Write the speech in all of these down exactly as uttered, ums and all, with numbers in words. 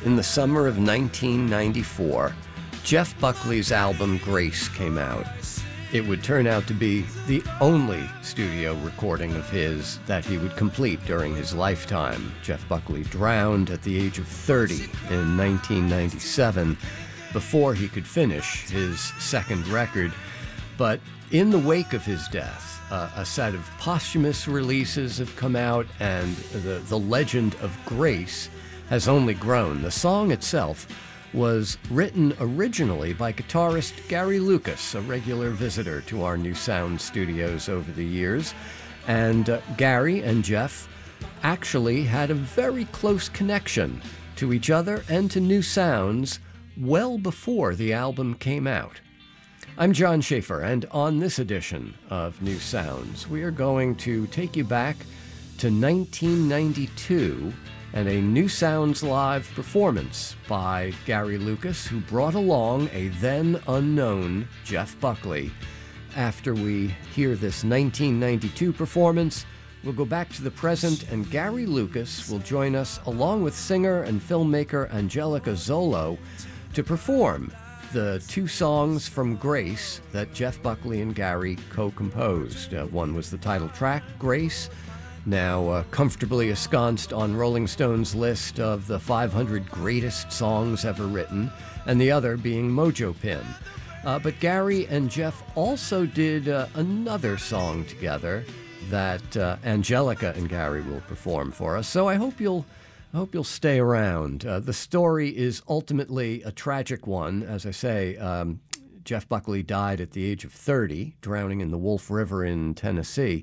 in the summer of nineteen ninety-four, Jeff Buckley's album Grace came out. It would turn out to be the only studio recording of his that he would complete during his lifetime. Jeff Buckley drowned at the age of thirty in nineteen ninety-seven before he could finish his second record. But in the wake of his death, uh, a set of posthumous releases have come out, and the, the legend of Grace has only grown. The song itself was written originally by guitarist Gary Lucas, a regular visitor to our New Sound studios over the years. And uh, Gary and Jeff actually had a very close connection to each other and to New Sounds well before the album came out. I'm John Schaefer, and on this edition of New Sounds, we are going to take you back to nineteen ninety-two and a New Sounds live performance by Gary Lucas, who brought along a then unknown Jeff Buckley. After we hear this nineteen ninety-two performance, we'll go back to the present, and Gary Lucas will join us along with singer and filmmaker Angelica Zolo to perform the two songs from Grace that Jeff Buckley and Gary co-composed. Uh, one was the title track, Grace, now uh, comfortably ensconced on Rolling Stone's list of the five hundred greatest songs ever written, and the other being Mojo Pin. Uh, but Gary and Jeff also did uh, another song together that uh, Angelica and Gary will perform for us. So I hope you'll I hope you'll stay around. Uh, the story is ultimately a tragic one. As I say, um, Jeff Buckley died at the age of thirty, drowning in the Wolf River in Tennessee,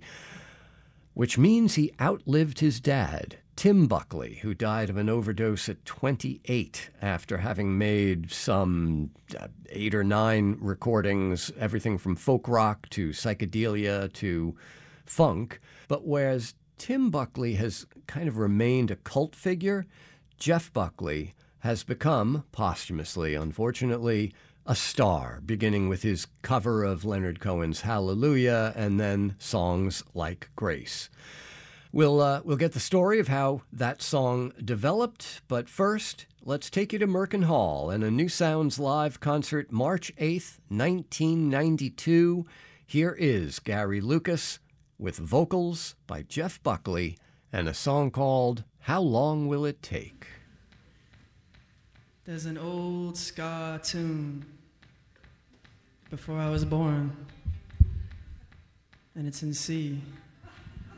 which means he outlived his dad, Tim Buckley, who died of an overdose at twenty-eight after having made some uh, eight or nine recordings, everything from folk rock to psychedelia to funk. But whereas Tim Buckley has kind of remained a cult figure, Jeff Buckley has become, posthumously, unfortunately, a star, beginning with his cover of Leonard Cohen's Hallelujah and then songs like Grace. We'll, uh, we'll get the story of how that song developed, but first, let's take you to Merkin Hall and a New Sounds live concert March eighth, nineteen ninety-two. Here is Gary Lucas with vocals by Jeff Buckley and a song called How Long Will It Take? There's an old ska tune before I was born, and it's in C.